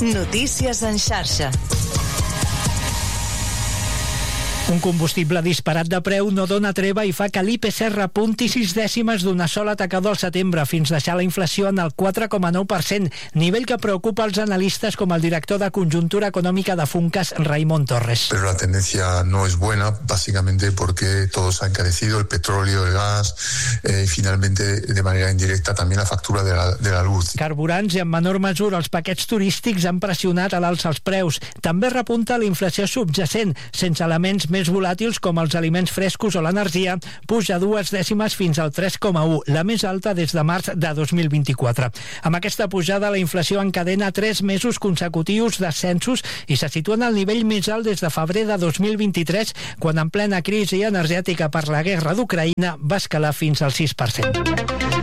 Notícies en xarxa. Un combustible disparat de preu no dona treva i fa que l'IPC repunti 6 dècimes d'una sola tacada al setembre, fins deixar la inflació en el 4,9%, nivell que preocupa els analistes com el director de Conjuntura Econòmica de Funcas, Raimon Torres. Pero la tendencia no es buena, básicamente porque todo se ha encarecido, el petróleo, el gas, y finalmente de manera indirecta también la factura de la luz. Carburants i en menor mesura els paquets turístics han pressionat a l'alça els preus. També repunta la inflació subjacent, sense elements més volàtils com els aliments frescos o l'energia, puja 2 dècimes fins al 3,1, la més alta des de març de 2024. Amb aquesta pujada, la inflació encadena 3 mesos consecutius d'ascensos i se situa en el nivell més alt des de febrer de 2023, quan en plena crisi energètica per la guerra d'Ucraïna va escalar fins al 6%.